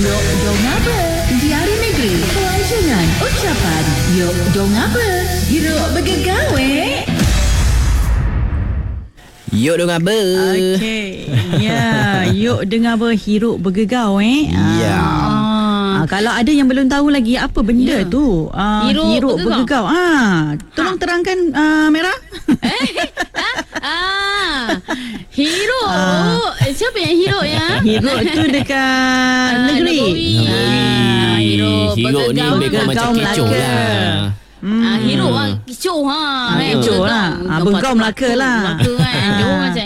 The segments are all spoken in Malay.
Yok dong apa? Diari negeri, pelancongan, ucapan. Yok dong apa? Hiruk bergegawe. Yuk dengar ber. Okey. Ya, yuk dengar berhiruk bergegau Ya. Kalau ada yang belum tahu lagi apa benda tu, hiruk bergegau. Tolong terangkan Merah. Hiruk. Siapa yang hiruk ya? Hiruk tu dekat negeri. Hiruk ni lebih macam kecoh lah. Hiruk lah kecoh Kecoh lah. Bergau Melaka lah. Melaka kan. Johor macam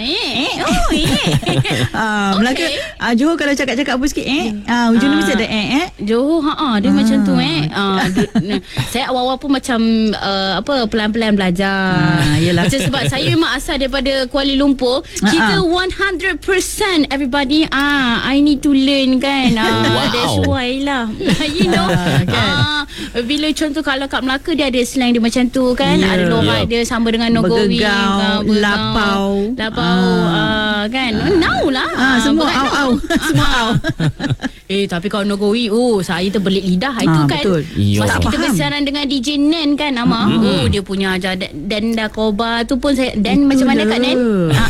Melaka. Johor kalau cakap-cakap apa sikit hujung ni mesti ada Johor dia macam tu saya awal-awal pun macam pelan-pelan belajar. Yelah. Sebab saya memang asal daripada Kuala Lumpur. Kita 100% everybody I need to learn kan. That's why lah. You know. Bila contoh kalau kat Melaka dia ada slang dia macam tu kan. Ada lorak dia sama dengan Nogowi, lapau kan. Now lah. Semua au. Semua au. Tapi kalau Nogowi saya terbelit lidah itu kan. Betul. Masa kita bersiaran dengan DJ Nen kan Ama. Dia punya ajar Dan Dakoba tu pun saya Dan macam mana Kak Nen?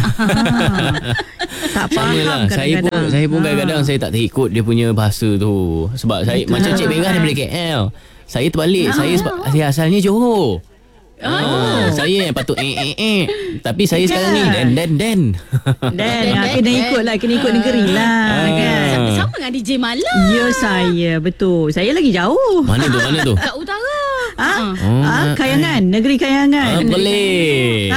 Tak faham kadang-kadang. Saya pun kadang-kadang saya tak terikut dia punya bahasa tu. Sebab saya macam Cik Merah daripada KL. Saya terbalik. Saya asalnya Johor. Saya yang patut tapi saya sekarang ni Dan kena ikut negeri lah kan. Sama dengan DJ Malam. Ya saya betul. Saya lagi jauh. Mana tu? Kat utara. Kayangan, negeri Kayangan. Boleh.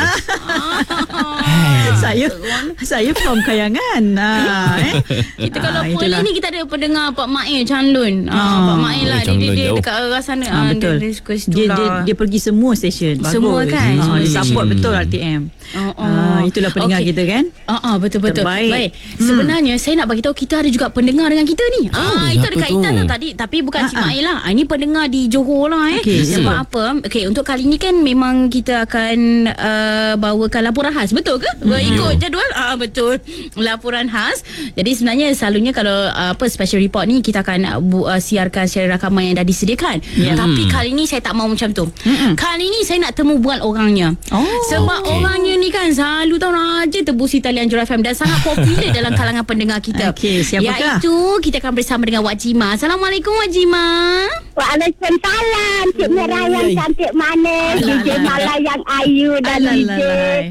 Saya from Kayangan. Kita kalau Poli ni kita ada pendengar Pak Mail Chanlun. Pak Mail lah dia dekat arah sana. Betul. Dia pergi semua stesen. Semua kan. Dia support betul RTM. Itulah pendengar kita kan. Betul-betul. Terbaik. Baik. Sebenarnya saya nak bagi tahu kita ada juga pendengar dengan kita ni. Itu ada kaitan lah tadi tapi bukan Cik Mail lah. Ini pendengar di Johor lah Sebab apa? Untuk kali ni kan memang kita akan bawakan laporan khas. Betul ke? Ikut jadual. Betul. Laporan khas. Jadi sebenarnya selalunya kalau special report ni kita akan siarkan secara rakaman yang dah disediakan. Tapi kali ni saya tak mau macam tu. Kali ni saya nak temu bual orangnya. Sebab orangnya ni kan selalu tahu aja tebusi talian Jura FM dan sangat popular dalam kalangan pendengar kita. Siapakah? Iaitu kita akan bersama dengan Wak Jima. Assalamualaikum Wak Jima. Waalaikumsalam. Cik Merah yang cantik manis, DJ Mala yang ayu dan DJ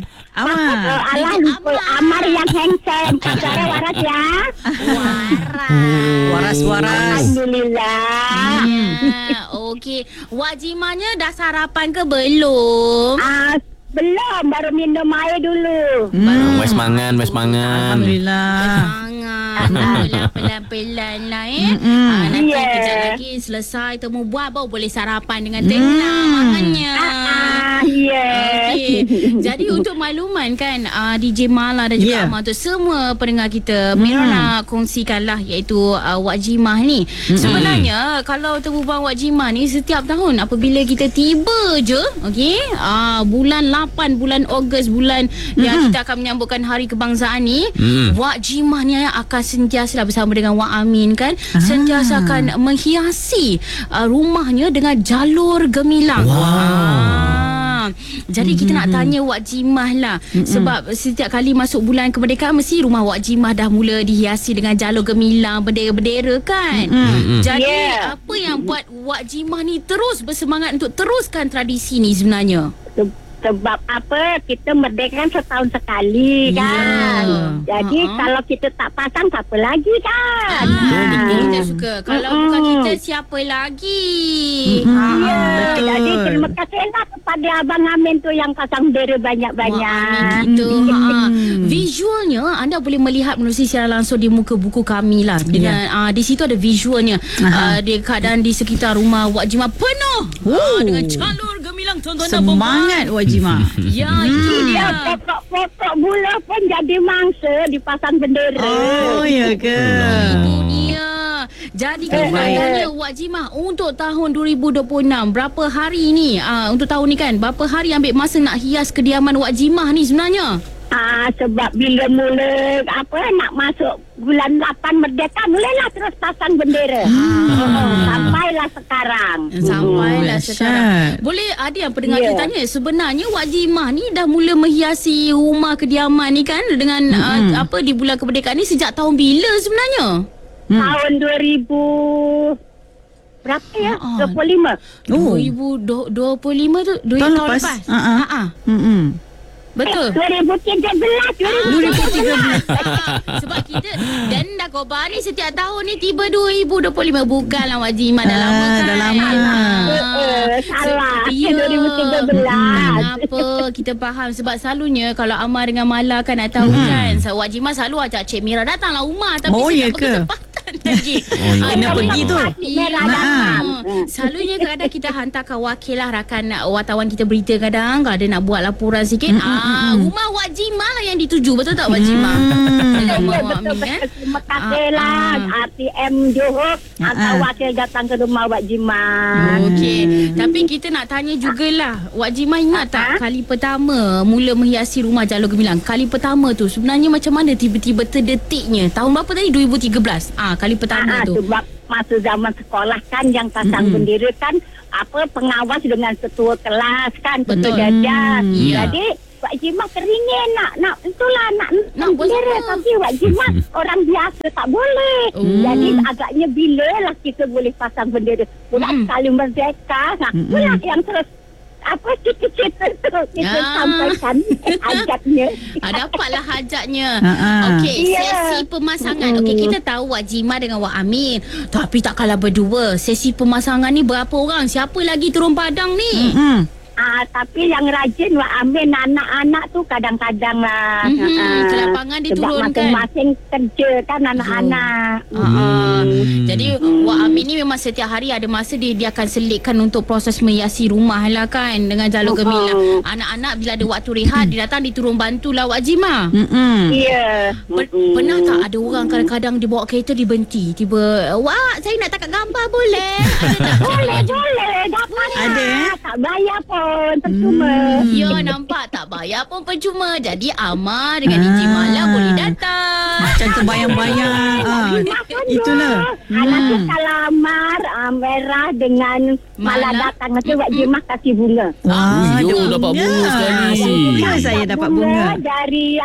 lupa Amar yang handsome. Suara waras ya. Waras. Alhamdulillah. Okey. Wak Jimanya dah sarapan ke belum? Belum, baru minum air dulu. Wes mangan. Alhamdulillah. Pelan-pelan lah nanti kejap lagi selesai temu buat baru boleh sarapan dengan tenang makannya. Jadi untuk makluman kan DJ Mala dan juga Amar untuk semua pendengar kita, Merah nak kongsikanlah iaitu Wak Jimah ni. Sebenarnya kalau terbubang Wak Jimah ni setiap tahun apabila kita tiba je bulan 8 bulan Ogos bulan yang kita akan menyambutkan hari kebangsaan ni, Wak Jimah ni akan sentiasa bersama dengan Wak Amin kan, sentiasa akan menghiasi rumahnya dengan jalur gemilang. Jadi kita nak tanya Wak Jimah lah. Sebab setiap kali masuk bulan kemerdekaan mesti rumah Wak Jimah dah mula dihiasi dengan jalur gemilang, bendera-bendera kan. Jadi apa yang buat Wak Jimah ni terus bersemangat untuk teruskan tradisi ni sebenarnya? Sebab apa, kita merdeka kan setahun sekali kan. Jadi kalau kita tak pasang tak apa lagi kan. Kita suka. Kalau bukan kita siapa lagi? Jadi terima kasihlah kepada Abang Amin tu yang pasang bendera banyak-banyak. Visualnya anda boleh melihat menerusi secara langsung di muka buku kami lah. Dengan di situ ada visualnya. Di keadaan di sekitar rumah Wak Jimah penuh dengan jalur gemilang tontonan semangat Wak Jimah. Itu dia. Pokok bula pun jadi mangsa dipasang bendera. Ya ke? Itu dia. Jadi katanya Wak Jimah untuk tahun 2026 berapa hari ni? Untuk tahun ni kan berapa hari ambil masa nak hias kediaman Wak Jimah ni sebenarnya? Sebab bila mula nak masuk bulan 8 merdeka, mulalah terus pasang bendera. Sampailah sekarang. Sampailah sekarang. Boleh ada yang pendengar kita tanya, sebenarnya Wak Jimah ni dah mula menghiasi rumah kediaman ni kan dengan di bulan kemerdekaan ni sejak tahun bila sebenarnya? Tahun 2000 berapa ya? 25. 2025 tu 2 tahun lepas. Betul. 2013. Sebab kita dan dah kobar ni setiap tahun ni tiba 2025. Bukanlah Wak Jimah dah lama kan. Dah lama. Salah. 2013. Kenapa kita faham? Sebab selalunya kalau Amar dengan Mala kan nak tahu kan, Wak Jimah selalu ajak Cik Mira datanglah rumah. Tapi ya ke? Lagi. Kena pergi tu. Selalunya kadang kita hantarkan wakil lah, rakan wartawan kita berita kadang kalau ada nak buat laporan sikit. Rumah Wak Jimah lah yang dituju. Betul tak Wak Jimah? Betul. Terima kasih lah RTM Johor hantar wakil datang ke rumah Wak Jimah. Okey. Tapi kita nak tanya jugalah, Wak Jimah ingat tak kali pertama mula menghiasi rumah Jalur Gemilang? Kali pertama tu sebenarnya macam mana tiba-tiba terdetiknya? Tahun berapa tadi? 2013. Kali pertama tu. Sebab masa zaman sekolah kan yang pasang bendera kan pengawas dengan ketua kelas kan, ketua jajar. Jadi Wak Jimah keringin nak bendera, tapi Wak Jimah orang biasa tak boleh. Jadi agaknya bila lah kita boleh pasang bendera pula sekali merdeka. Pula yang terus cita-cita tu kita sampaikan hajatnya. Dapatlah hajatnya. Okey, sesi pemasangan. Okey, kita tahu Wak Jimah dengan Wak Amin, tapi tak kalah berdua. Sesi pemasangan ni berapa orang? Siapa lagi turun padang ni? Tapi yang rajin Wak Amin, anak-anak tu kadang-kadang lah. Ke lapangan diturunkan. Sebab masing-masing kerja kan anak-anak. Jadi Wak Amin ni memang setiap hari ada masa dia akan selitkan untuk proses menghiasi rumah lah kan dengan Jalur Gemilang. Anak-anak bila ada waktu rehat dia datang diturun bantulah Wak Jimah. Ya. Pernah tak ada orang kadang-kadang dia bawa kereta diberhenti, tiba, Wak saya nak tangkap gambar boleh? Boleh dapat. Ada tak bayar pun percuma. Ya, nampak tak bayar pun percuma. Jadi Amar dengan Encik Mala boleh datang. Macam terbayang-bayang. Itulah. Nanti kalau Amar Merah dengan Mala datang, nanti Wak Jimah kasih bunga. Dapat bunga sekali. Suka saya dapat bunga. Dari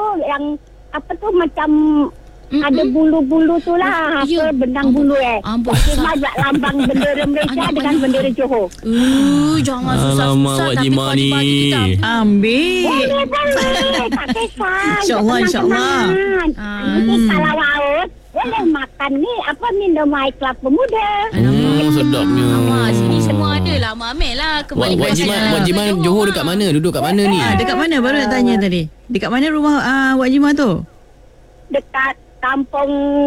macam ada bulu-bulu tu lah. Benang bulu Jimah buat lambang bendera Malaysia dengan bendera Johor. Jangan susah-susah. Wak Jimah ni. Ambil. Boleh. Tak kisah. InsyaAllah. Nanti kalau haus boleh makan ni minum air kelapa muda. Sedapnya. Sini semua ada lah. Amel lah. Wak Jimah Johor dekat mana? Duduk kat mana ni? Dekat mana? Baru nak tanya tadi. Dekat mana rumah Wak Jimah tu? Dekat kampung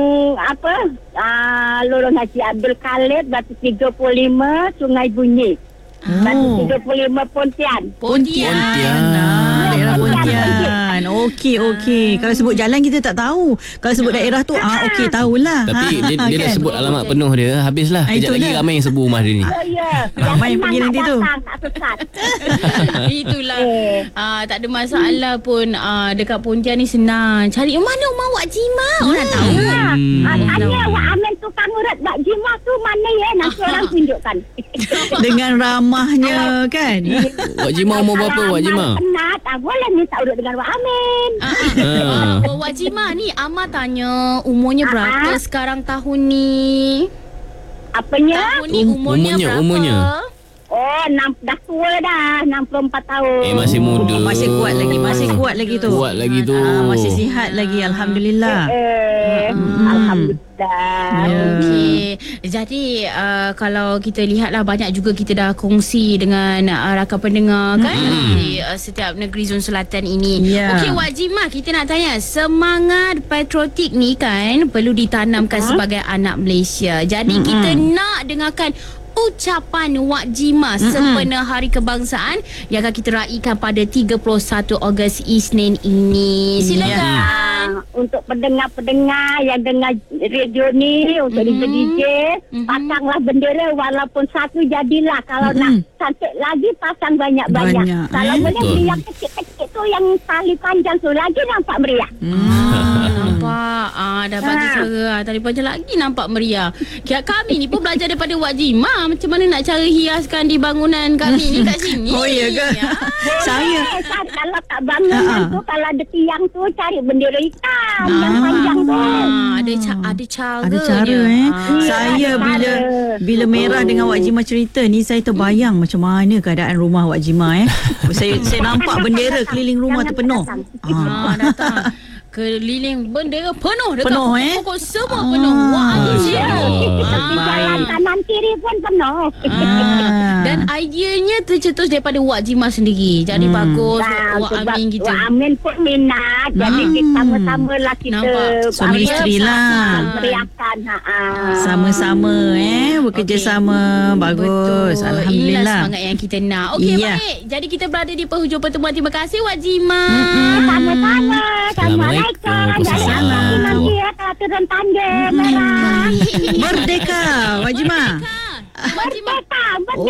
Lorong Haji Abdul Khalid, Batu 35, Sungai Bunyi. Batu 35 Pontian. Daerah Pontian. Okey. Kalau sebut jalan kita tak tahu. Kalau sebut daerah tu okey tahulah. Tapi dia dah sebut alamat penuh dia. Habislah. Kejap lagi ramai yang sebut rumah dia ni. Ramai yang pergi nanti tu. Tak sesat. Itulah. Tak ada masalah pun. Dekat Pontian ni senang. Cari mana rumah Wak Jimah. Orang tahu. Tanya Wak Amin tukang urat Wak Jimah tu mana ya? Nanti orang tunjukkan. Dengan ramahnya kan. Wak Jimah umur berapa Wak Jimah? Penat, boleh minta urut dengan Wak Amin. Wak Jimah ni Amar tanya umurnya berapa sekarang tahun ni? Apanya? Tahun ni umurnya berapa? Dah tua dah, 64 tahun. Masih muda. Masih kuat lagi tu. Masih sihat lagi, alhamdulillah. Alhamdulillah. Okey. Jadi kalau kita lihatlah banyak juga kita dah kongsi dengan rakan pendengar kan di setiap negeri Zon Selatan ini. Okey Wak Jimah, kita nak tanya, semangat patriotik ni kan perlu ditanamkan sebagai anak Malaysia. Jadi kita nak dengarkan ucapan Wak Jimah sempena Hari Kebangsaan yang akan kita raikan pada 31 Ogos Isnin ini. Silakan. Untuk pendengar-pendengar yang dengar radio ni, untuk DJ, pasanglah bendera walaupun satu jadilah. Kalau nak cantik lagi, pasang banyak-banyak. Kalau boleh beli yang kecil-kecil tu, yang tali panjang tu, lagi nampak meriah. Nampak dapat suara tali panjang lagi nampak meriah. Kami ni pun belajar daripada Wak Jimah macam mana nak cara hiaskan di bangunan kami ni kat sini. Oh ya ke? Saya kalau tak bangunan tu, kalau ada tiang tu, cari bendera hitam yang panjang tu. Ada cara. ada cara Saya bila Merah dengan Wak Jimah cerita ni, saya terbayang macam mana keadaan rumah Wak Jimah saya nampak bendera keliling rumah tu penuh. Datang keliling bendera penuh dekat pokok semua penuh. Wah, jalan kanan kiri pun penuh. Dan ideanya tercetus daripada Wak Jimah sendiri. Jadi bagus Wak Amin gitu. Wak Amin pun minat. Jadi kita sama-sama lah kita suami isteri lah meriahkan. Sama-sama bekerjasama. Bagus. Betul. Alhamdulillah. Inilah semangat yang kita nak. Okey, baik. Jadi kita berada di penghujung pertemuan. Terima kasih Wak Jimah. Sama-sama. Assalamualaikum. Waalaikumsalam. Nanti kalau turun tanda Merah. Merdeka Wak Jimah. Merdeka.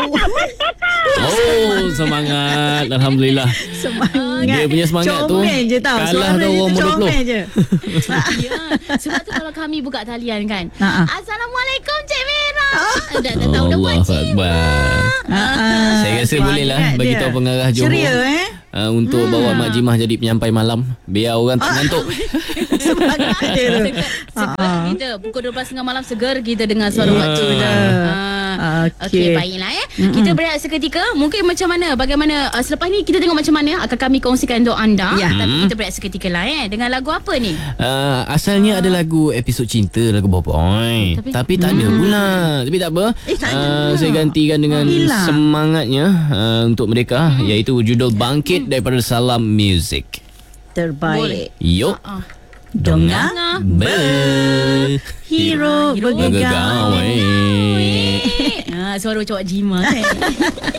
Oh, semangat. Alhamdulillah. Semangat. Dia punya semangat tu comel je tau. kalah tu orang umur 20. je. Sebab tu kalau kami buka talian kan. Assalamualaikum Cik Merah. Dah tahu dah Wak Jimah. Saya rasa boleh lah bagi tahu pengarah Johor. Ceria untuk bawa Mak Jimah jadi penyampai malam biar orang tak ngantuk. Semangat dia tu. Segar kita pukul 12.30 malam segar kita dengar suara Wak Jimah. Okey, baiklah kita berehat seketika. Mungkin macam mana, bagaimana selepas ni kita tengok macam mana akan kami kongsikan untuk anda. Tapi kita berehat seketika lah dengan lagu apa ni? Asalnya ada lagu episod cinta, lagu Boboy. Tapi tak ada pula. Tapi tak apa. Saya gantikan dengan semangatnya untuk mereka, iaitu judul Bangkit daripada Salam Music. Terbaik. Yuk. Dongah Hero bergegawe. Suara macam Wak Jimah kan.